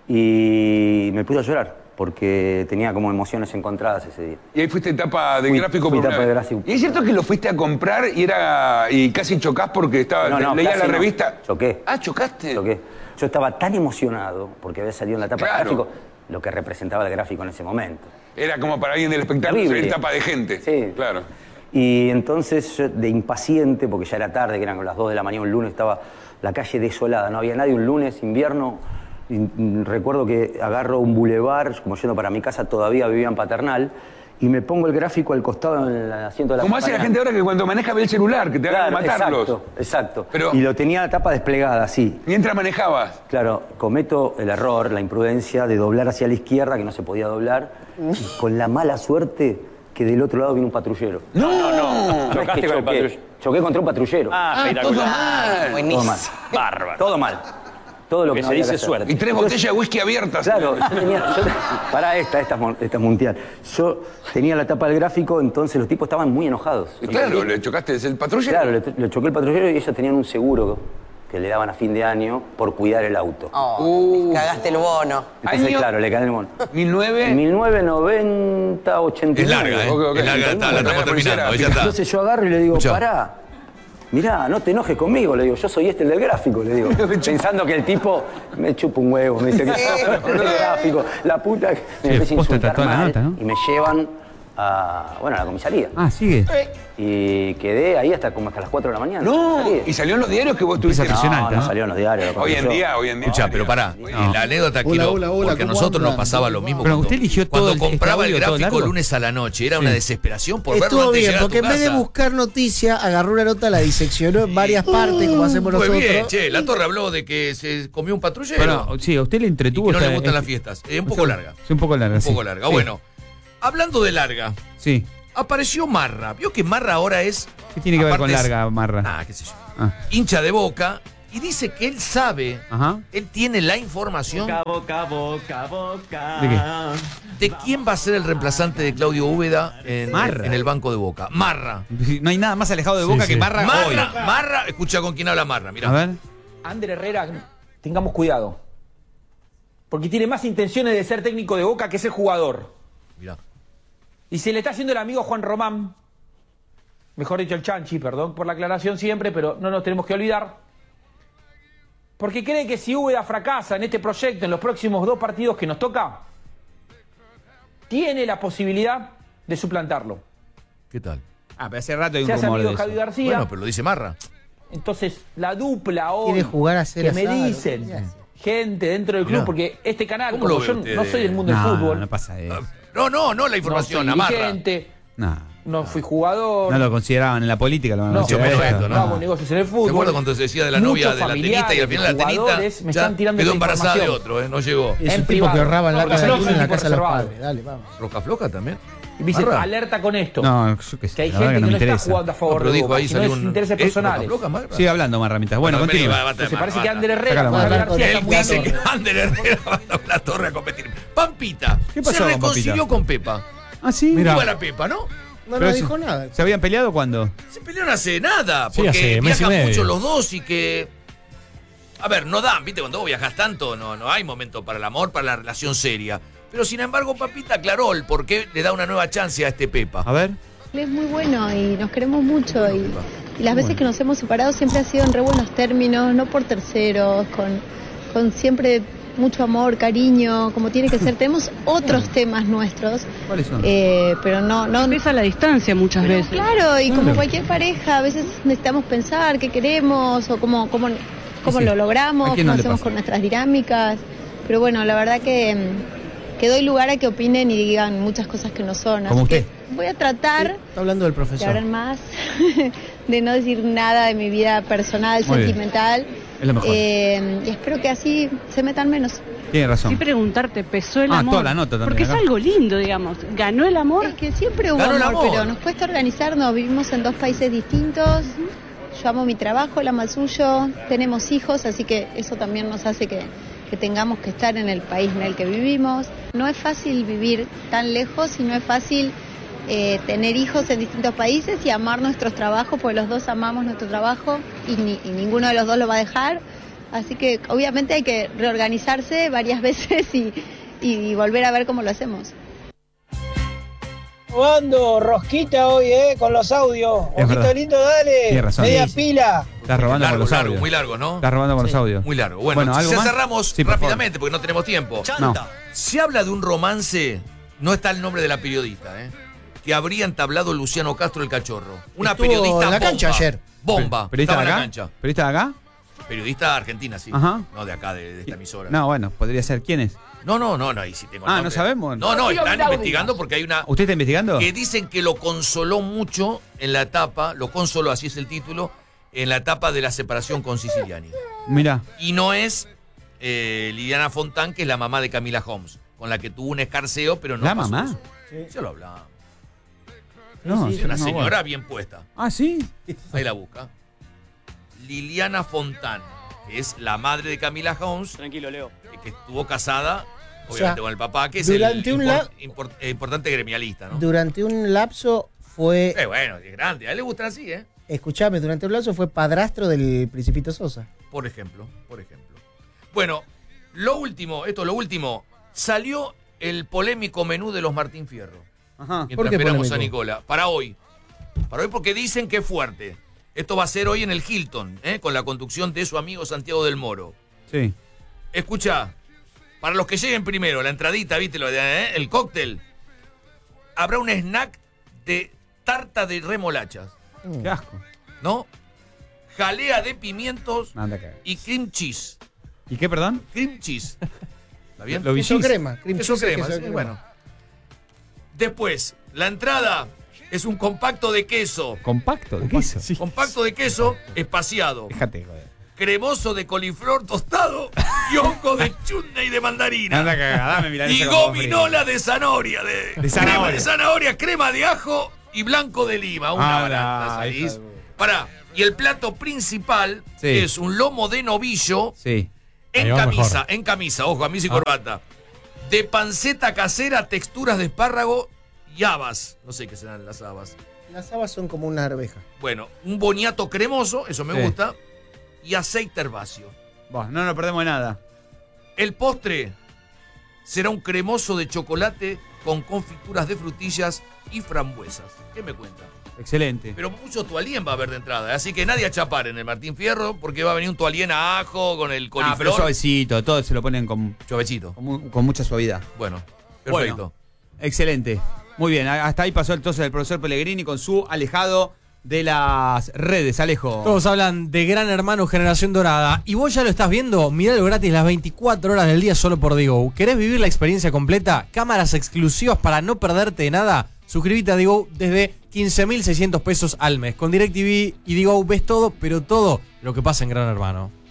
Y me puse a llorar, porque tenía como emociones encontradas ese día. y ahí fuiste etapa de Fui- gráfico fui por tapa una de vez. gráfico. Y es cierto que lo fuiste a comprar y era y casi chocás porque estaba No, no, leía casi la no. revista. Choqué. Ah, chocaste. Choqué. Yo estaba tan emocionado, porque había salido en la tapa Claro. de gráfico, lo que representaba el gráfico en ese momento. Era como para alguien del espectáculo Terrible. salir tapa de gente. Sí. Claro. Y entonces yo, de impaciente, porque ya era tarde, que eran las dos de la mañana un lunes, estaba la calle desolada, no había nadie un lunes, invierno. Y, mm, recuerdo que agarro un bulevar, como yendo para mi casa, todavía vivía en Paternal, y me pongo el gráfico al costado en el asiento de la Como hace la gente ahora que cuando maneja ve el celular, que te van a Claro, matarlos. exacto, exacto. Pero- Y lo tenía la tapa desplegada, así. Mientras manejabas. Claro, cometo el error, la imprudencia de doblar hacia la izquierda, que no se podía doblar, y con la mala suerte que del otro lado vino un patrullero. No, no, No es Chocaste que con el choqué, patrullero. choqué contra un patrullero. Ah, todo mal. Todo mal. Bárbaro. Todo mal. Todo lo que, Que no se había dice que hacer. suerte. Y tres botellas de whisky abiertas. Claro, yo tenía. Yo, para esta, esta es, mon- esta es mundial. Yo tenía la tapa del gráfico, entonces los tipos estaban muy enojados. Y claro, le chocaste el patrullero. Claro, le, le choqué el patrullero y ellos tenían un seguro que le daban a fin de año por cuidar el auto. Oh, cagaste el bono. Entonces, Año- claro, le cae el mono. mil nueve. mil novecientos noventa, ochenta y Es nueve. larga, ¿eh? Ok, ok. Es larga, está- la estamos terminando. Ya está. Entonces yo agarro y le digo, Escuchá. pará, mirá, no te enojes conmigo, le digo, yo soy este el del gráfico, le digo. Pensando que el tipo me chupa un huevo, me dice que el gráfico, la puta. que-". Me Sí, empieza a posta, está insultar toda la mal nota, ¿no? y me llevan a, bueno, a la comisaría. Ah, sigue. Y quedé ahí hasta como hasta las cuatro de la mañana. No, Salí. y salió en los diarios que vos tuviste. No, no salió en los diarios. lo Hoy en conté yo. día, hoy en día. Escucha, pero pará, No. la anécdota Hola, quiero, hola, hola, porque a ¿cómo nosotros nos andan? pasaba lo mismo. Pero cuando, usted eligió todo cuando el- este compraba el audio todo gráfico largo. lunes a la noche, era Sí. una desesperación por verlo Estuvo antes de bien, llegar a porque tu en vez de casa. buscar noticia, agarró una nota, la diseccionó en varias partes, como hacemos Muy nosotros. bien, che, la torre habló de que se comió un patrullero. Bueno, sí, a usted le entretuvo. Y que no le esta- gustan las este- fiestas. Es un poco larga. Sí, un poco larga. Un sí. poco larga. Sí. Bueno, hablando de larga, Sí. apareció Marra. Vio que Marra ahora es. ¿Qué tiene que ver con aparte es- larga, Marra? Ah, qué sé yo. Ah. Hincha de Boca. Y dice que él sabe, Ajá. él tiene la información Boca, boca, boca. ¿De qué? de quién va a ser el reemplazante de Claudio Úbeda en, Marra. en el banco de Boca. Marra. No hay nada más alejado de Sí, Boca sí. que Marra, hoy. Marra, Marra, escucha con quién habla Marra, mira. A ver. Ander Herrera, tengamos cuidado. Porque tiene más intenciones de ser técnico de Boca que ser jugador. Mirá. Y se le está haciendo el amigo a Juan Román. Mejor dicho, el Chanchi, perdón por la aclaración siempre, pero no nos tenemos que olvidar. Porque cree que si Úbeda fracasa en este proyecto en los próximos dos partidos que nos toca, tiene la posibilidad de suplantarlo. ¿Qué tal? Ah, pero hace rato hay un Se hace rumor amigo de de Javi eso. García. Bueno, pero lo dice Marra. Entonces, la dupla hoy Quiere jugar a ser que me asado, dicen ¿qué hace? gente dentro del club, Mirá. porque este canal, ¿Cómo como lo yo ve usted? no soy del mundo del No, fútbol, no pasa eso. No, no, no la no información, soy a Marra. dirigente, No. no fui jugador, No lo consideraban en la política, lo van a no, considerar perfecto, esto, no, ¿no? hago negocios en el ¿Se fútbol. acuerda cuando se decía de la novia Muchos de la tenista y al final la tenista jugadores me ya están tirando quedó esa embarazada de información. otro, ¿eh? No llegó. Es En un tipo privado. que ahorraba en No, lata de no atún soy en la tipo casa de los reservado. padres. Dale, vamos. Roca Floja también. Y me dice, Marra. alerta con esto. No, yo qué sé, que hay la gente verdad que que no, no me está interesa. jugando a favor No, pero de dijo Boca, ahí sino salió es un- intereses ¿Es Roca personales. Floja, Marra? Sigue hablando, Marra, mientras. Bueno, Bueno, continúa. vení, va, basta, Entonces parece basta. que Ander Herrera, Sácala, Juan Marra. García Él está muy dice atento. que Ander Herrera va a la torre a competir. Pampita ¿Qué pasó se con reconcilió Pampita? con Pepa. Ah, sí. Mira. Igual a Pepa, ¿no? No, Pero no si- dijo nada. ¿Se habían peleado cuándo? Se pelearon hace nada, Sí, porque hace mes y viajan medio. mucho los dos y que... A ver, no dan, ¿viste? Cuando vos viajas tanto, no, no hay momento para el amor, para la relación seria. Pero sin embargo, Papita aclaró el por qué le da una nueva chance a este Pepa. A ver. Él es muy bueno y nos queremos mucho y, y las veces que nos hemos separado siempre ha sido en re buenos términos, no por terceros, con, con siempre mucho amor, cariño, como tiene que ser. Tenemos otros temas nuestros, ¿Cuáles son? eh, pero no... no Pesa la distancia muchas Pero veces. claro, y como Claro. cualquier pareja, a veces necesitamos pensar qué queremos o cómo, cómo, cómo Sí. lo ¿A logramos, quién cómo no le hacemos pasa? con nuestras dinámicas. Pero bueno, la verdad que, mm, que doy lugar a que opinen y digan muchas cosas que no son. Como Así que usted. voy a tratar Está hablando del de profesor. hablar más, de no decir nada de mi vida personal, Muy bien. sentimental. Es lo mejor. Eh, y espero que así se metan menos. Tiene razón. Sí, preguntarte, ¿pesó el Ah, amor? toda la nota también, Porque acá. es algo lindo, digamos. ¿Ganó el amor? Es que siempre hubo Ganó el amor, amor. pero nos cuesta organizarnos. Vivimos en dos países distintos. Yo amo mi trabajo, él ama el suyo. Tenemos hijos, así que eso también nos hace que, que tengamos que estar en el país en el que vivimos. No es fácil vivir tan lejos y no es fácil eh, tener hijos en distintos países y amar nuestros trabajos, porque los dos amamos nuestro trabajo y, ni- y ninguno de los dos lo va a dejar. Así que obviamente hay que reorganizarse varias veces y, y volver a ver cómo lo hacemos. Jugando rosquita hoy, eh, con los audios. Es Ojito verdad. lindo, dale. Tiene razón. Media Sí, sí. pila. Estás robando largo, con los largo, audios. muy largo, ¿no? Estás robando con los audios. Muy largo. Bueno, ¿algo ya más? cerramos Sí, por favor. rápidamente porque no tenemos tiempo. No. Se habla de un romance, no está el nombre de la periodista, ¿eh? Que habría entablado Luciano Castro el Cachorro. Una Estuvo periodista en la bomba. cancha ayer. Bomba. ¿Periodista Estaba de en la acá? cancha. ¿Periodista de acá? Periodista argentina, sí. Ajá. No de acá, de, de esta emisora. No, bueno, podría ser. ¿Quién es? No, no, no, no, ahí sí tengo el Ah, nombre. ¿no sabemos? No, no, No, están no, no, investigando porque hay una... ¿Usted está investigando? Que dicen que lo consoló mucho en la etapa, lo consoló, así es el título, en la etapa de la separación con Siciliani. Mira. Y no es eh, Liliana Fontán, que es la mamá de Camila Holmes, con la que tuvo un escarceo, pero no ¿La pasó mamá? eso. Sí. Ya lo hablamos. No, Es sí, una no, señora bueno. bien puesta. Ah, sí. Ahí la busca. Liliana Fontán, que es la madre de Camila Holmes. Tranquilo, Leo. Que estuvo casada, O obviamente, sea, con el papá, que es durante el un impor- la- impor- eh, importante gremialista, ¿no? Durante un lapso fue. Eh, bueno, es grande. A él le gusta así, ¿eh? Escuchame, durante un lapso fue padrastro del Principito Sosa. Por ejemplo, por ejemplo. Bueno, lo último, esto lo último, salió el polémico menú de los Martín Fierro. Ajá. Mientras ¿Por qué esperamos polémico? a Nicola. Para hoy. Para hoy porque dicen que es fuerte. Esto va a ser hoy en el Hilton, ¿eh? Con la conducción de su amigo Santiago del Moro. Sí. Escucha, para los que lleguen primero, la entradita, viste, lo de, ¿eh? El cóctel. habrá un snack de tarta de remolachas. Qué asco. ¿No? Jalea de pimientos Anda acá. y cream cheese. ¿Y qué, perdón? Cream cheese. ¿Está bien? Lo Queso bichís. crema. cream Queso cheese es crema, queso sí, crema. bueno. Después, la entrada es un compacto de queso. Compacto, ¿de queso? Sí. Compacto de queso espaciado. Déjate, joder. Cremoso de coliflor tostado y hongo de chutney de mandarina. Anda cagada, dame milanesa Y con papas gominola de zanahoria. De, De zanahoria. Crema de zanahoria, crema de ajo y blanco de lima. Una Ah, barata, la ¿sabéis? hija de- Pará, y el plato principal Sí. es un lomo de novillo Sí. en Ahí va camisa, mejor. en camisa, ojo, camisa y Ah. corbata. De panceta casera, texturas de espárrago y habas. No sé qué serán las habas. Las habas son como una arveja. Bueno, un boniato cremoso, eso me Sí. gusta, y aceite herbáceo. Bueno, no nos perdemos de nada. El postre será un cremoso de chocolate con confituras de frutillas y frambuesas. ¿Qué me cuentan? Excelente. Pero mucho toalien va a haber de entrada, así que nadie a chapar en el Martín Fierro, porque va a venir un toalien a ajo con el Ah, pero coliflor. suavecito, todo se lo ponen con, Suavecito. con, mu- con mucha suavidad. Bueno, perfecto. Bueno, excelente. Muy bien, a- hasta ahí pasó entonces el profesor Pellegrini con su alejado de las redes. Alejo. Todos hablan de Gran Hermano Generación Dorada. Y vos ya lo estás viendo, miralo gratis las veinticuatro horas del día solo por Digo. ¿Querés vivir la experiencia completa? Cámaras exclusivas para no perderte de nada. Suscríbete a Digo desde quince mil seiscientos pesos al mes. Con DirecTV y Digo ves todo, pero todo lo que pasa en Gran Hermano.